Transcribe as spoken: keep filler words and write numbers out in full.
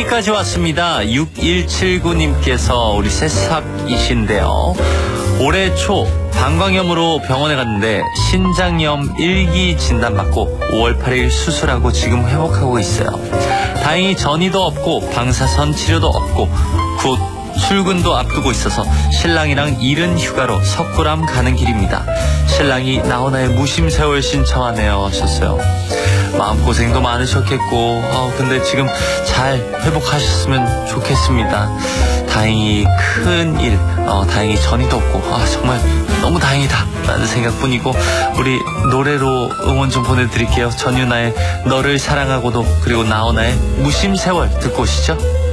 여기까지 왔습니다. 육일칠구 님께서 우리 새싹이신데요. 올해 초 방광염으로 병원에 갔는데 신장염 일 기 진단받고 오월 팔일 수술하고 지금 회복하고 있어요. 다행히 전이도 없고 방사선 치료도 없고 곧 출근도 앞두고 있어서 신랑이랑 이른 휴가로 석굴암 가는 길입니다. 신랑이 나훈아의 무심세월 신청하네요 하셨어요. 마음고생도 많으셨겠고 어, 근데 지금 잘 회복하셨으면 좋겠습니다. 다행히 큰일 어, 다행히 전이도 없고 아, 정말 너무 다행이다 라는 생각뿐이고 우리 노래로 응원 좀 보내드릴게요. 전윤아의 너를 사랑하고도 그리고 나훈아의 무심세월 듣고 오시죠.